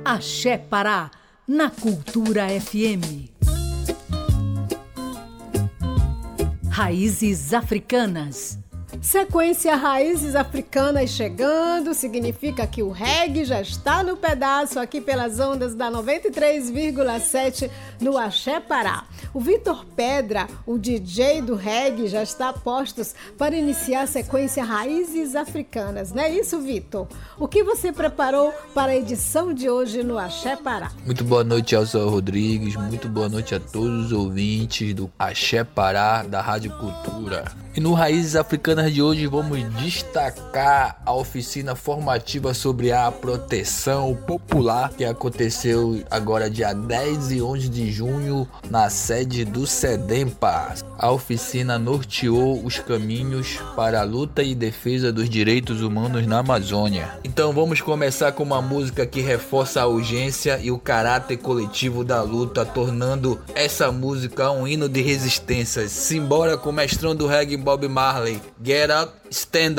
Axé Pará, na Cultura FM. Raízes africanas. Sequência Raízes Africanas chegando, significa que o reggae já está no pedaço aqui pelas ondas da 93,7 no Axé Pará. O Vitor Pedra, o DJ do reggae, já está a postos para iniciar a sequência Raízes Africanas. Não é isso, Vitor? O que você preparou para a edição de hoje no Axé Pará? Muito boa noite, Elsa Rodrigues. Muito boa noite a todos os ouvintes do Axé Pará da Rádio Cultura. E no Raízes Africanas de hoje vamos destacar a oficina formativa sobre a proteção popular que aconteceu agora dia 10 e 11 de junho na sede do SEDEMPA. A oficina norteou os caminhos para a luta e defesa dos direitos humanos na Amazônia. Então vamos começar com uma música que reforça a urgência e o caráter coletivo da luta, tornando essa música um hino de resistência. Simbora com o mestrão do reggae Bob Marley, Get Up, Stand